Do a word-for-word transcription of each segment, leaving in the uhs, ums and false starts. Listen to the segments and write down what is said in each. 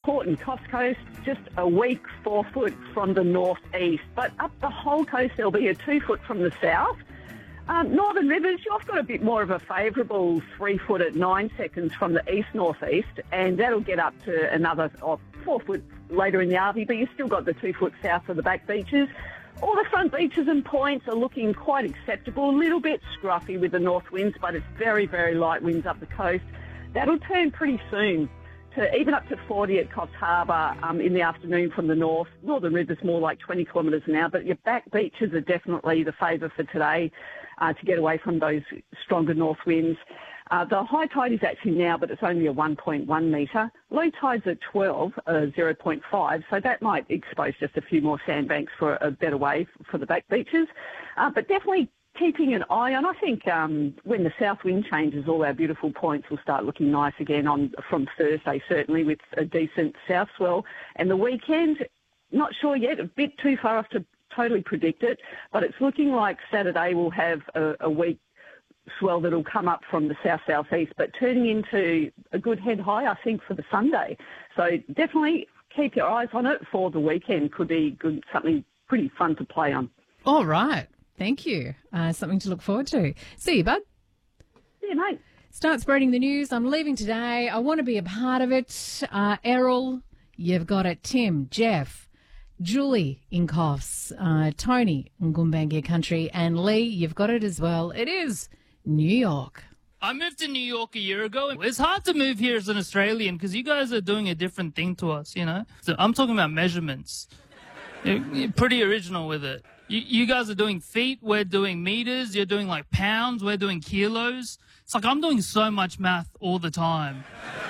Port and Coast Coast, just a weak four foot from the northeast. But up the whole coast, there'll be a two foot from the south. Um, Northern Rivers, you've got a bit more of a favourable three foot at nine seconds from the east-northeast, and that'll get up to another oh, four foot later in the Arvey, but you've still got the two foot south of the back beaches. All the front beaches and points are looking quite acceptable, a little bit scruffy with the north winds, but it's very, very light winds up the coast. That'll turn pretty soon to even up to forty at Coffs Harbour um, in the afternoon from the north. Northern Rivers more like twenty kilometres an hour, but your back beaches are definitely the favour for today uh, to get away from those stronger north winds. Uh, the high tide is actually now, but it's only a one point one metre. Low tide's at twelve, uh, zero point five, so that might expose just a few more sandbanks for a better wave for the back beaches. Uh, but definitely keeping an eye on, I think um, when the south wind changes, all our beautiful points will start looking nice again on from Thursday, certainly with a decent south swell. And the weekend, not sure yet, a bit too far off to totally predict it, but it's looking like Saturday will have a, a weak swell that'll come up from the south-southeast, but turning into a good head high, I think, for the Sunday. So definitely keep your eyes on it for the weekend. Could be good, something pretty fun to play on. All right. Thank you. Uh, something to look forward to. See you, bud. Yeah, mate. Start spreading the news. I'm leaving today. I want to be a part of it. Uh, Errol, you've got it. Tim, Jeff, Julie in Coffs, uh, Tony in Gumbaynggirr Country, and Lee, you've got it as well. It is New York. I moved to New York a year ago. It's hard to move here as an Australian because you guys are doing a different thing to us, you know? So I'm talking about measurements. You're, you're pretty original with it. You, you guys are doing feet, we're doing meters, you're doing like pounds, we're doing kilos. It's like I'm doing so much math all the time.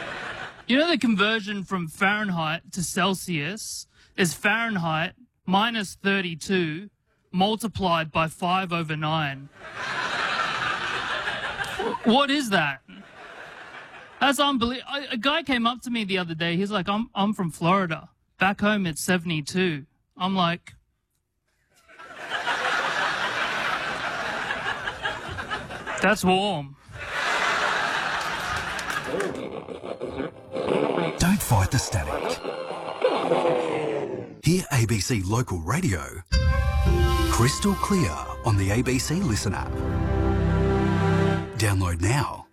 You know the conversion from Fahrenheit to Celsius is Fahrenheit minus thirty-two multiplied by five over nine. What is that? That's unbelievable. A guy came up to me the other day. He's like, I'm, I'm from Florida. Back home, it's seventy-two. I'm like, that's warm. Don't fight the static. Hear A B C Local Radio crystal clear on the A B C Listen app. Download now.